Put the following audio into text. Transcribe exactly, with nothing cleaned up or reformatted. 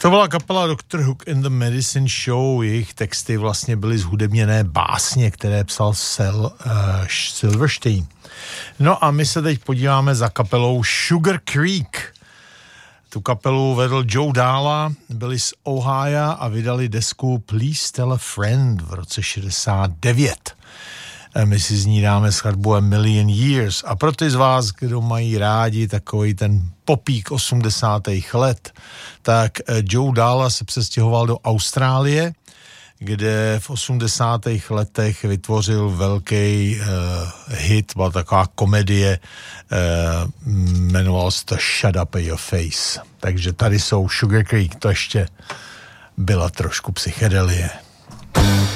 To byla kapela doktor Hook and the Medicine Show, jejich texty vlastně byly zhudebněné básně, které psal Sel uh, Silverstein. No a my se teď podíváme za kapelou Sugar Creek. Tu kapelu vedl Joe Dalla, byli z Ohio a vydali desku Please Tell a Friend v roce šedesát devět. My si z ní dáme skladbu A Million Years. A pro ty z vás, kdo mají rádi takový ten popík osmdesátých let, tak Joe Dalla se přestěhoval do Austrálie, kde v osmdesátých letech vytvořil velký uh, hit, byla taková komedie, uh, jmenoval se to Shut Up Your Face. Takže tady jsou Sugar Creek, to ještě byla trošku psychedelie.